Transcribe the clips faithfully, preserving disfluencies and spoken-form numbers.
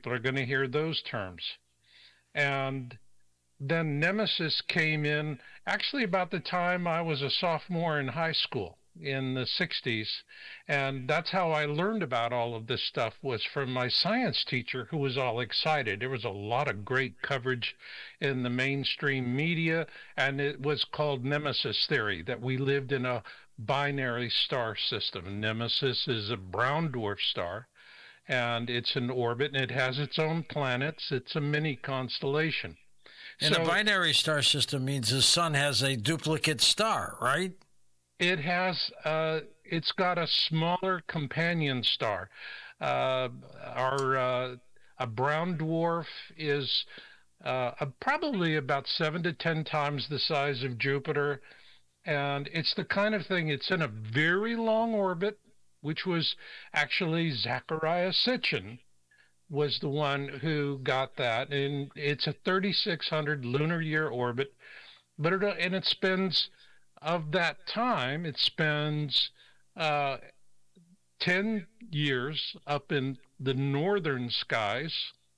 people are going to hear those terms. And then Nemesis came in actually about the time I was a sophomore in high school in the sixties. And that's how I learned about all of this stuff, was from my science teacher, who was all excited. There was a lot of great coverage in the mainstream media, and it was called Nemesis theory, that we lived in a binary star system. Nemesis is a brown dwarf star, and it's in orbit, and it has its own planets. It's a mini constellation. And so, a binary star system means the sun has a duplicate star, right? It has, uh, it's got a smaller companion star. Uh, our, uh, a brown dwarf is uh, probably about seven to ten times the size of Jupiter. And it's the kind of thing, it's in a very long orbit, which was actually Zecharia Sitchin was the one who got that. And it's a thirty-six hundred lunar year orbit, but it, and it spends, of that time, it spends uh, ten years up in the northern skies,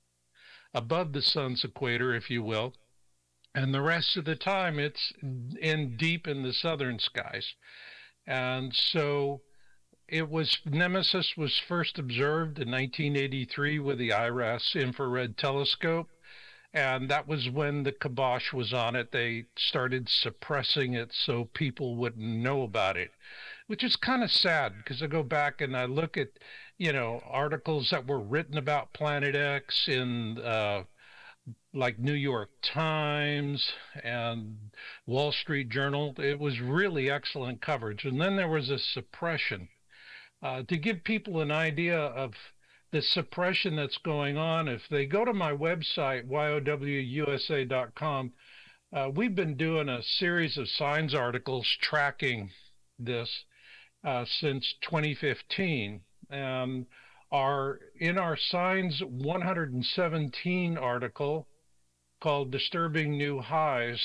above the sun's equator, if you will, and the rest of the time it's in deep in the southern skies. And so it was, Nemesis was first observed in nineteen eighty-three with the I R A S infrared telescope. And that was when the kibosh was on it. They started suppressing it so people wouldn't know about it, which is kind of sad, because I go back and I look at, you know, articles that were written about Planet X in uh, like New York Times and Wall Street Journal. It was really excellent coverage. And then there was a suppression. Uh, to give people an idea of the suppression that's going on, if they go to my website, Y O W U S A dot com, uh, we've been doing a series of science articles tracking this uh, since twenty fifteen. And our, in our Signs one hundred seventeen article called Disturbing New Highs,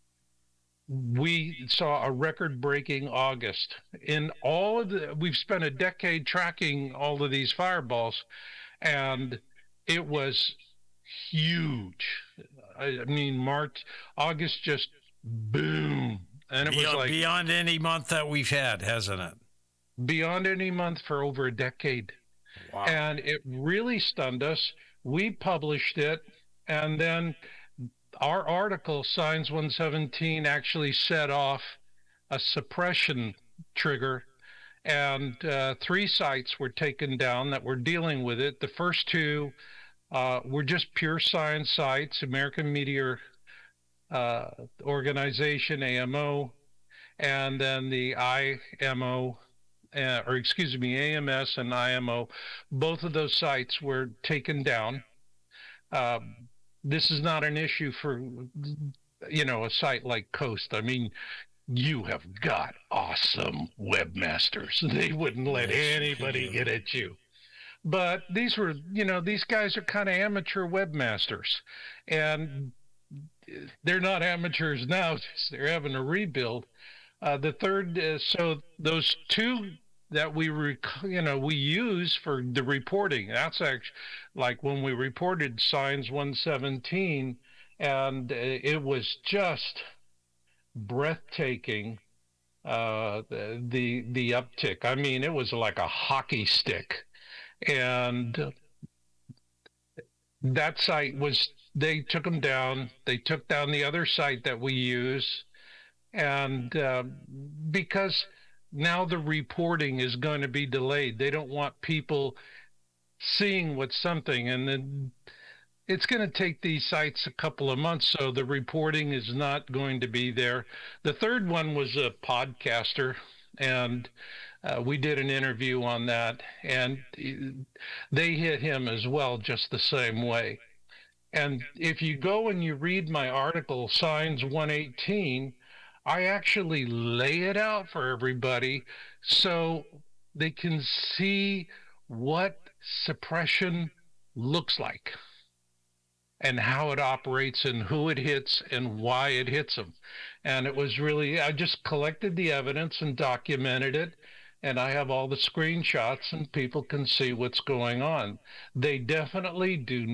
we saw a record-breaking August. In all of the, we've spent a decade tracking all of these fireballs, and it was huge. I, I mean, March, August just boom, and it beyond, was like beyond any month that we've had, hasn't it? Beyond any month for over a decade. Wow. And it really stunned us. We published it, and then our article, Signs one seventeen, actually set off a suppression trigger, and uh, three sites were taken down that were dealing with it. The first two uh, were just pure science sites, American Meteor uh, Organization, A M O, and then the I M O, uh, or excuse me, A M S and I M O. Both of those sites were taken down. Uh, This is not an issue for, you know, a site like Coast. I mean, you have got awesome webmasters. They wouldn't let anybody get at you. But these were, you know, these guys are kind of amateur webmasters. And they're not amateurs now. They're having a rebuild. Uh, the third, uh, so those two that we, rec- you know, we use for the reporting. That's actually like when we reported Signs one seventeen, and it was just breathtaking, uh, the, the, the uptick. I mean, it was like a hockey stick. And that site was, they took them down. They took down the other site that we use. And uh, because now the reporting is going to be delayed. They don't want people seeing what's something, and then it's going to take these sites a couple of months, so the reporting is not going to be there. The third one was a podcaster, and uh, we did an interview on that, and they hit him as well, just the same way. And if you go and you read my article, Signs one eighteen, I actually lay it out for everybody so they can see what suppression looks like and how it operates and who it hits and why it hits them. And it was really, I just collected the evidence and documented it, and I have all the screenshots, and people can see what's going on. They definitely do